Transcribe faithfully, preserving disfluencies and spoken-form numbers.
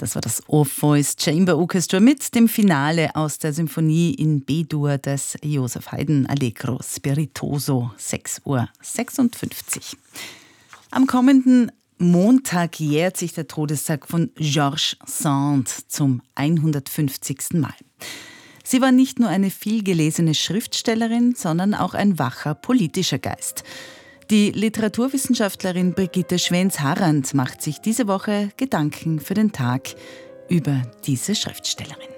Das war das Orpheus Chamber Orchestra mit dem Finale aus der Symphonie in B-Dur des Joseph Haydn Allegro Spiritoso, sechs Uhr sechsundfünfzig. Am kommenden Montag jährt sich der Todestag von George Sand zum hundertfünfzigsten Mal. Sie war nicht nur eine vielgelesene Schriftstellerin, sondern auch ein wacher politischer Geist. Die Literaturwissenschaftlerin Brigitte Schwenz-Harrand macht sich diese Woche Gedanken für den Tag über diese Schriftstellerin.